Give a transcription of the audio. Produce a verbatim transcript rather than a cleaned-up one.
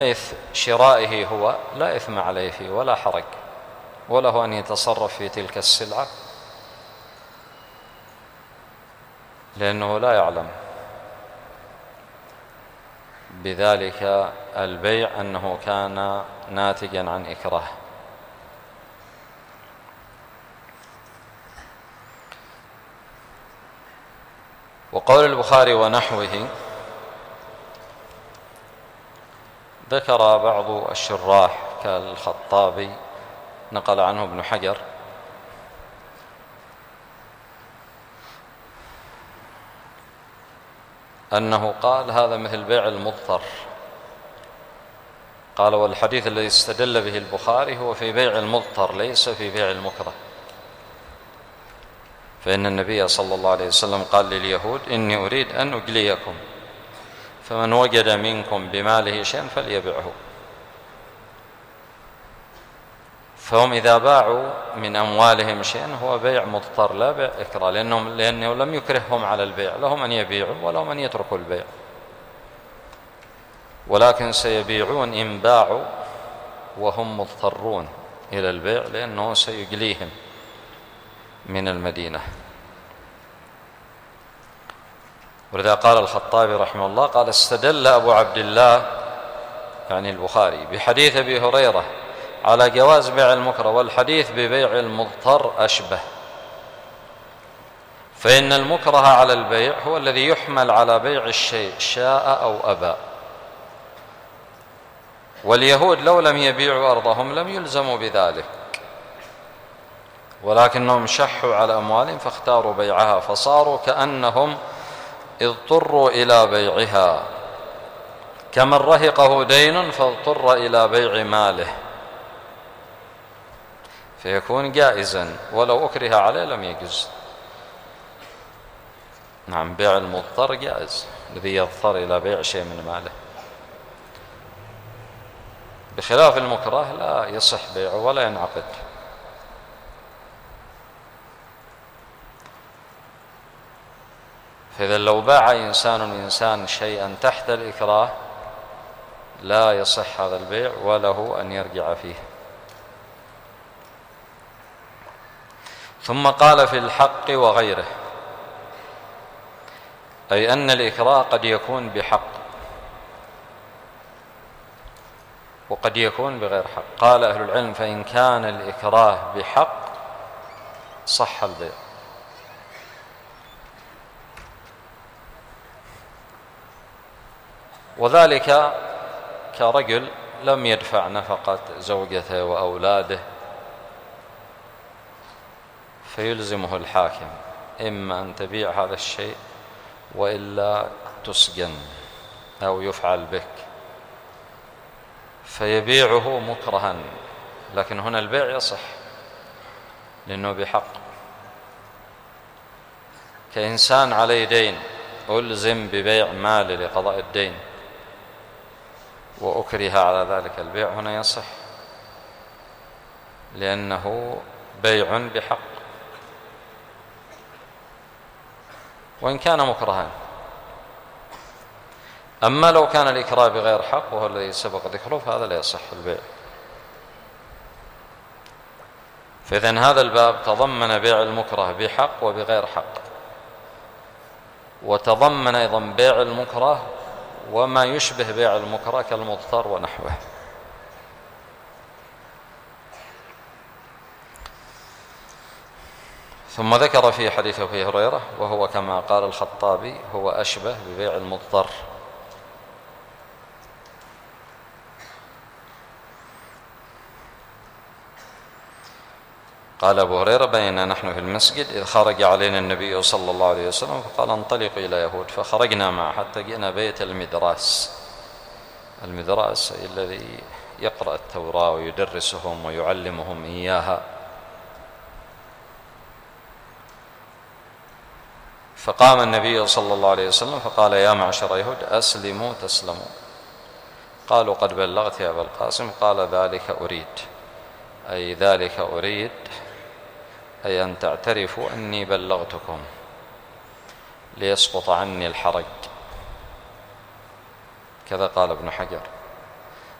حيث شرائه هو لا إثم عليه فيه ولا حرج، وله أن يتصرف في تلك السلعة لأنه لا يعلم بذلك البيع أنه كان ناتجا عن إكراه. وقول البخاري ونحوه ذكر بعض الشراح كالخطابي، نقل عنه ابن حجر أنه قال هذا مثل بيع المضطر. قال والحديث الذي استدل به البخاري هو في بيع المضطر ليس في بيع المكره، فإن النبي صلى الله عليه وسلم قال لليهود إني أريد أن أجليكم فمن وجد منكم بماله شيئا فليبعه. فهم إذا باعوا من أموالهم شيئا هو بيع مضطر لا بيع إكراه، لأنهم لأنه لم يكرههم على البيع، لهم أن يبيعوا ولهم أن يتركوا البيع، ولكن سيبيعون إن باعوا وهم مضطرون إلى البيع لأنه سيجليهم من المدينة. ولذا قال الخطابي رحمه الله قال استدل أبو عبد الله يعني البخاري بحديث أبي هريرة على جواز بيع المكره، والحديث ببيع المضطر أشبه، فإن المكره على البيع هو الذي يحمل على بيع الشيء شاء أو أبى، واليهود لو لم يبيعوا أرضهم لم يلزموا بذلك، ولكنهم شحوا على أموالهم فاختاروا بيعها، فصاروا كأنهم اضطروا إلى بيعها كمن رهقه دين فاضطر إلى بيع ماله، فيكون جائزا ولو أكره عليه لم يجز. نعم، بيع المضطر جائز الذي يضطر إلى بيع شيء من ماله، بخلاف المكره لا يصح بيعه ولا ينعقد. فإذا لو باع إنسان إنسان شيئا تحت الإكراه لا يصح هذا البيع وله أن يرجع فيه. ثم قال في الحق وغيره، أي أن الإكراه قد يكون بحق وقد يكون بغير حق. قال أهل العلم فإن كان الإكراه بحق صح البيع، وذلك كرجل لم يدفع نفقة زوجته وأولاده فيلزمه الحاكم إما أن تبيع هذا الشيء وإلا تسجن أو يفعل بك، فيبيعه مكرها، لكن هنا البيع يصح لأنه بحق. كإنسان عليه دين ألزم ببيع مال لقضاء الدين وأكره على ذلك البيع، هنا يصح لأنه بيع بحق وإن كان مكرها. أما لو كان الإكراه بغير حق وهو الذي سبق ذكره فهذا لا يصح البيع. فإذن هذا الباب تضمن بيع المكره بحق وبغير حق، وتضمن أيضا بيع المكره وما يشبه بيع المكره كالمضطر ونحوه. ثم ذكر في حديث أبي هريرة وهو كما قال الخطابي هو أشبه ببيع المضطر. قال أبو هريرة بيننا نحن في المسجد إذ خرج علينا النبي صلى الله عليه وسلم فقال انطلقوا إلى يهود، فخرجنا معه حتى جئنا بيت المدراس. المدراس الذي يقرأ التوراة ويدرسهم ويعلمهم إياها. فقام النبي صلى الله عليه وسلم فقال يا معشر يهود أسلموا تسلموا. قالوا قد بلغت يا أبا القاسم. قال ذلك أريد، أي ذلك أريد أي أن تعترفوا أني بلغتكم ليسقط عني الحرج. كذا قال ابن حجر.